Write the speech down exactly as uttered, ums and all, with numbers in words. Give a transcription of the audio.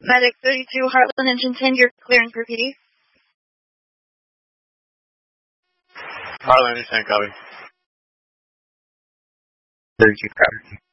Medic thirty-two, Heartland Engine ten, you're clearing for P D. Heartland Engine ten, copy. thirty-two, copy.